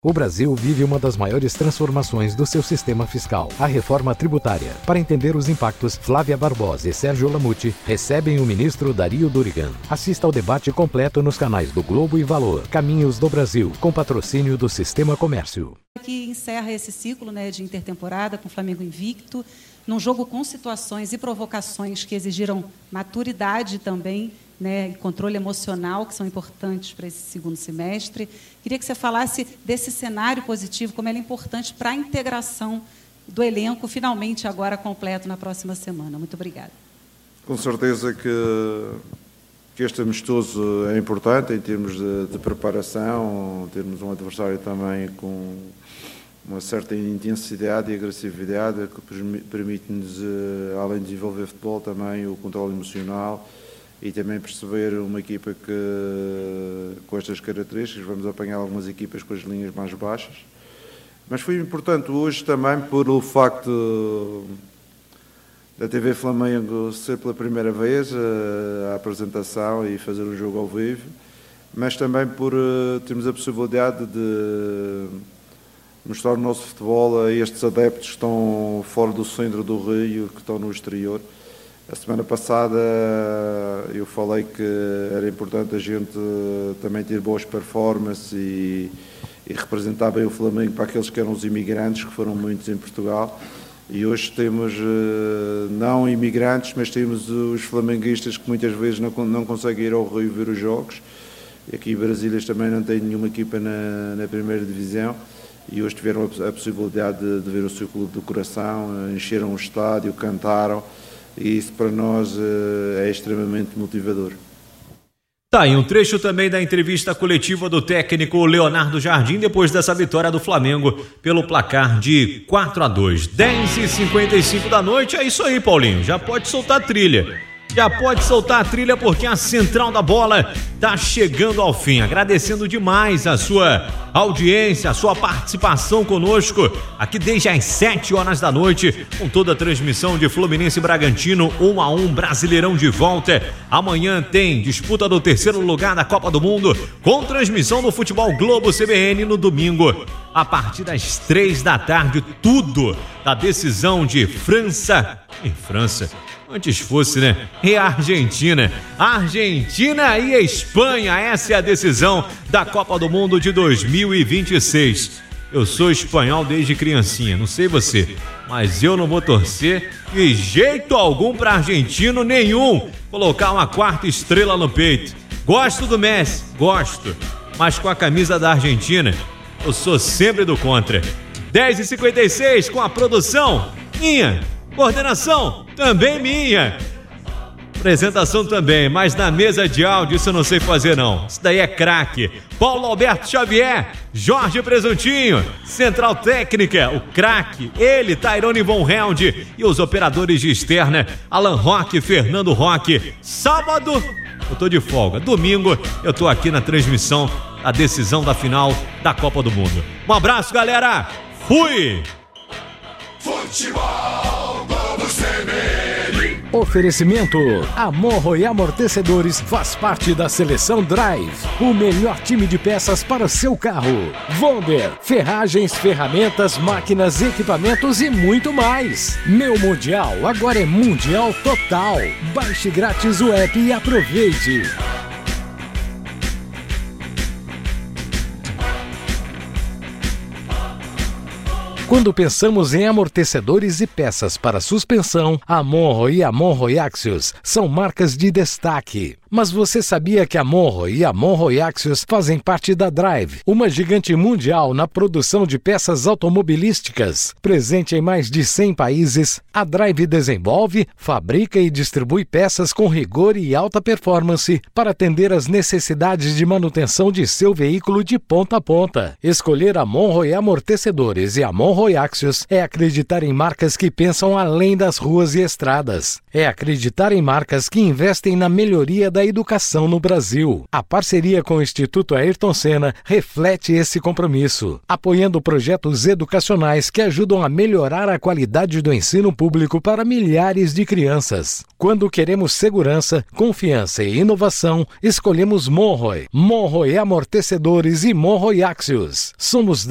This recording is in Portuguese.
O Brasil vive uma das maiores transformações do seu sistema fiscal, a reforma tributária. Para entender os impactos, Flávia Barbosa e Sérgio Lamucci recebem o ministro Dario Durigan. Assista ao debate completo nos canais do Globo e Valor. Caminhos do Brasil, com patrocínio do Sistema Comércio. Que encerra esse ciclo, de intertemporada, com o Flamengo invicto, num jogo com situações e provocações que exigiram maturidade também, e controle emocional, que são importantes para esse segundo semestre. Queria que você falasse desse cenário positivo, como ele é importante para a integração do elenco, finalmente agora completo na próxima semana. Muito obrigada. Com certeza que este amistoso é importante em termos de preparação, termos um adversário também com uma certa intensidade e agressividade que permite-nos, além de desenvolver futebol, também o controle emocional e também perceber uma equipa que, com estas características, vamos apanhar algumas equipas com as linhas mais baixas. Mas foi importante hoje também por o facto da TV Flamengo ser pela primeira vez a apresentação e fazer o jogo ao vivo, mas também por termos a possibilidade de mostrar o nosso futebol a estes adeptos que estão fora do centro do Rio, que estão no exterior. A semana passada eu falei que era importante a gente também ter boas performances e representar bem o Flamengo para aqueles que eram os imigrantes, que foram muitos em Portugal. E hoje temos, não imigrantes, mas temos os flamenguistas que muitas vezes não conseguem ir ao Rio ver os jogos. E aqui em Brasília também não tem nenhuma equipa na primeira divisão. E hoje tiveram a possibilidade de ver o seu clube do coração, encheram o estádio, cantaram. E isso para nós é extremamente motivador. Tá aí um trecho também da entrevista coletiva do técnico Leonardo Jardim depois dessa vitória do Flamengo pelo placar de 4-2. 10h55 da noite, é isso aí, Paulinho, já pode soltar a trilha. Já pode soltar a trilha porque a Central da Bola está chegando ao fim. Agradecendo demais a sua audiência, a sua participação conosco aqui desde as 7 horas da noite, com toda a transmissão de Fluminense e Bragantino, 1-1, Brasileirão de volta. Amanhã tem disputa do terceiro lugar da Copa do Mundo, com transmissão do Futebol Globo CBN no domingo, a partir das 3 da tarde, tudo da decisão de França. Antes fosse, E a Argentina. Argentina e Espanha. Essa é a decisão da Copa do Mundo de 2026. Eu sou espanhol desde criancinha, não sei você, mas eu não vou torcer de jeito algum para argentino nenhum colocar uma 4ª estrela no peito. Gosto do Messi, gosto, mas com a camisa da Argentina, eu sou sempre do contra. 10h56 com a produção minha. Coordenação também minha. Apresentação também, mas na mesa de áudio isso eu não sei fazer não. Isso daí é craque. Paulo Alberto Xavier, Jorge Presuntinho, Central Técnica, o craque, ele, Tairone Von Held e os operadores de externa, Alan Roque, Fernando Roque. Sábado eu tô de folga, domingo eu tô aqui na transmissão da decisão da final da Copa do Mundo. Um abraço, galera. Fui! Futebol Globo CBN. Oferecimento: Amorro e Amortecedores faz parte da seleção Drive, o melhor time de peças para seu carro. Vonder, ferragens, ferramentas, máquinas, equipamentos e muito mais. Meu Mundial agora é Mundial Total. Baixe grátis o app e aproveite. Quando pensamos em amortecedores e peças para suspensão, Amorro e Amorro Axios são marcas de destaque. Mas você sabia que Amorro e Amorro Axios fazem parte da Drive, uma gigante mundial na produção de peças automobilísticas? Presente em mais de 100 países, a Drive desenvolve, fabrica e distribui peças com rigor e alta performance para atender às necessidades de manutenção de seu veículo de ponta a ponta. Escolher Amorro e Amortecedores e Amorro Axios é acreditar em marcas que pensam além das ruas e estradas. É acreditar em marcas que investem na melhoria da educação no Brasil. A parceria com o Instituto Ayrton Senna reflete esse compromisso, apoiando projetos educacionais que ajudam a melhorar a qualidade do ensino público para milhares de crianças. Quando queremos segurança, confiança e inovação, escolhemos Monroe. Monroe Amortecedores e Monroe Axios. Somos